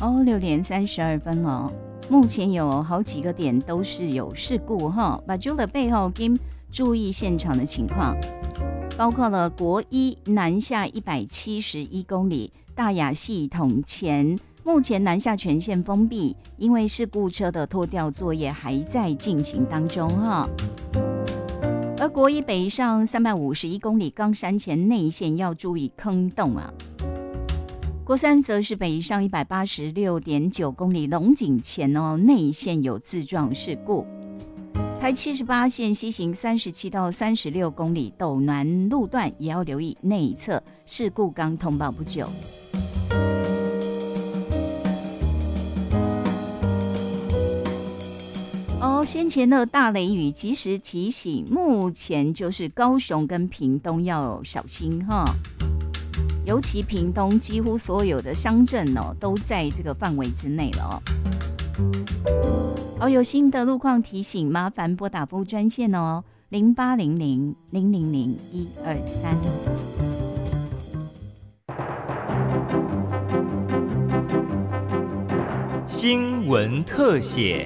6:32了。目前有好几个点都是有事故哈，把住了背后跟注意现场的情况，包括了国一南下171公里，大雅系统前目前南下全线封闭，因为事故车的拖吊作业还在进行当中哈。而国一北上351公里，冈山前内线要注意坑洞啊。国三则是北上186.9公里，龙井前内线有自撞事故。台78线西行37到36公里，斗南路段也要留意内侧事故刚通报不久。先前的大雷雨及时提醒，目前就是高雄跟屏东要小心哈。尤其屏东几乎所有的乡镇都在这个范围之内了有新的路况提醒，麻烦拨打服务专线0800-000-123。 新闻特写。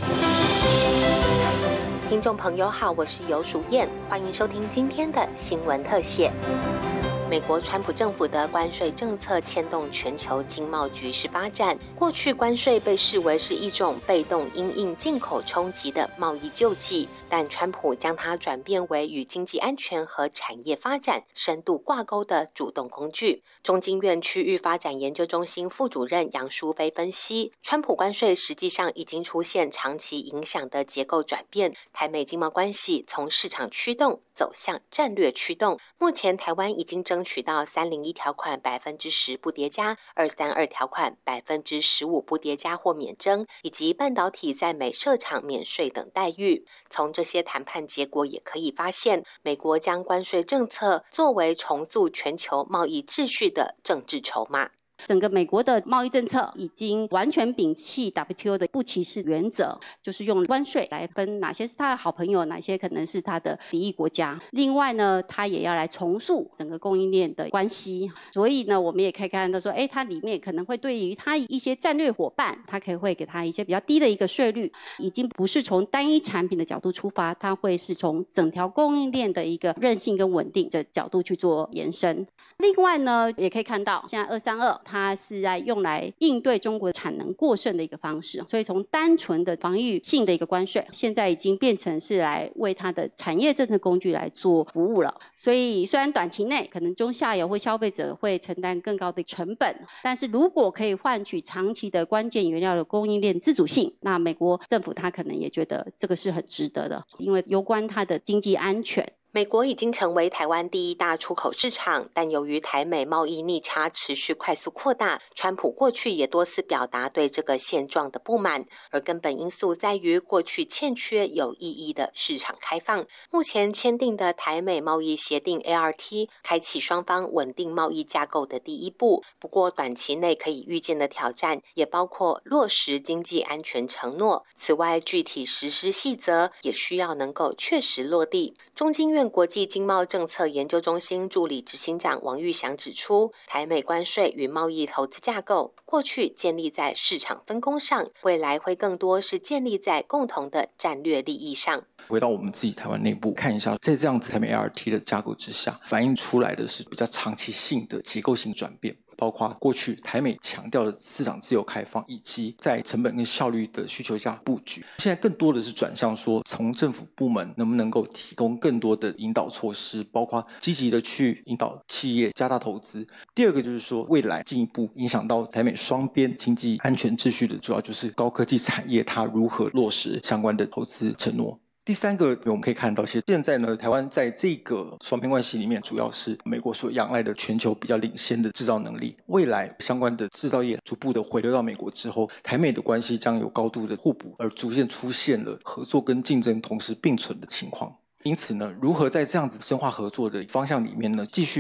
听众朋友好，我是游淑燕，欢迎收听今天的新闻特写。美国川普政府的关税政策牵动全球经贸局势发展。过去关税被视为是一种被动因应进口冲击的贸易救济，但川普将它转变为与经济安全和产业发展深度挂钩的主动工具。中经院区域发展研究中心副主任杨淑菲分析，川普关税实际上已经出现长期影响的结构转变，台美经贸关系从市场驱动走向战略驱动。目前台湾已经争取到301条款10%不叠加，232条款15%不叠加或免征，以及半导体在美设厂免税等待遇。从这些谈判结果也可以发现，美国将关税政策作为重塑全球贸易秩序的政治筹码。 整个美国的贸易政策已经完全摒弃 WTO 的不歧视原则，就是用关税来分哪些是他的好朋友，哪些可能是他的敌意国家。另外呢，他也要来重塑整个供应链的关系。所以呢，我们也可以看到说，它里面可能会对于他一些战略伙伴，他可以会给他一些比较低的一个税率，已经不是从单一产品的角度出发，他会是从整条供应链的一个韧性跟稳定的角度去做延伸。另外呢，也可以看到现在232它是在用来应对中国产能过剩的一个方式，所以从单纯的防御性的一个关税，现在已经变成是来为它的产业政策工具来做服务了。所以虽然短期内可能中下游或消费者会承担更高的成本，但是如果可以换取长期的关键原料的供应链自主性，那美国政府它可能也觉得这个是很值得的，因为攸关它的经济安全。 美国已经成为台湾第一大出口市场，但由于台美贸易逆差持续快速扩大，川普过去也多次表达对这个现状的不满，而根本因素在于过去欠缺有意义的市场开放。目前签订的台美贸易协定 ART 开启双方稳定贸易架构的第一步，不过短期内可以预见的挑战也包括落实经济安全承诺，此外具体实施细则也需要能够确实落地。中经院国际经贸政策研究中心助理执行长王玉祥指出，台美关税与贸易投资架构过去建立在市场分工上，未来会更多是建立在共同的战略利益上。 回到我们自己台湾内部看一下，在这样子台美 ART 的架构之下，反映出来的是比较长期性的结构性转变，包括过去台美强调的市场自由开放，以及在成本跟效率的需求下布局。现在更多的是转向说，从政府部门能不能够提供更多的引导措施，包括积极的去引导企业加大投资。第二个就是说，未来进一步影响到台美双边经济安全秩序的，主要就是高科技产业它如何落实相关的投资承诺。第三个我们可以看到，其实现在呢，台湾在这个双边关系里面，主要是美国所仰赖的全球比较领先的制造能力。未来相关的制造业逐步的回流到美国之后，台美的关系将有高度的互补，而逐渐出现了合作跟竞争同时并存的情况。因此呢，如何在这样子深化合作的方向里面呢，继续